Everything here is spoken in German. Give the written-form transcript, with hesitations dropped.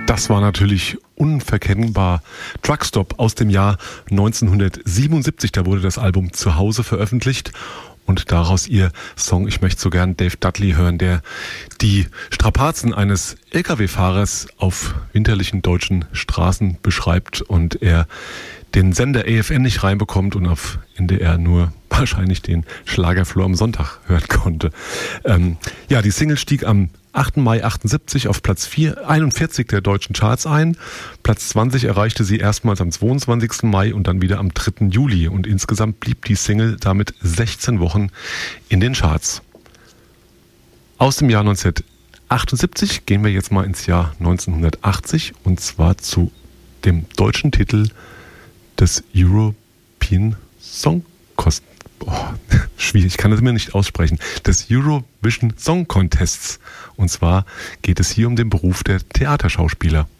Das war natürlich unverkennbar Truckstop aus dem Jahr 1977. Da wurde das Album Zuhause veröffentlicht und daraus ihr Song Ich möchte so gern Dave Dudley hören, der die Strapazen eines Lkw-Fahrers auf winterlichen deutschen Straßen beschreibt und er den Sender AFN nicht reinbekommt und auf NDR nur wahrscheinlich den Schlagerfloor am Sonntag hören konnte. Die Single stieg am 8. Mai 78 auf Platz 41 der deutschen Charts ein. Platz 20 erreichte sie erstmals am 22. Mai und dann wieder am 3. Juli. Und insgesamt blieb die Single damit 16 Wochen in den Charts. Aus dem Jahr 1978 gehen wir jetzt mal ins Jahr 1980 und zwar zu dem deutschen Titel des European Song Contest. Schwierig, ich kann das mir nicht aussprechen. Des Eurovision Song Contests. Und zwar geht es hier um den Beruf der Theaterschauspieler.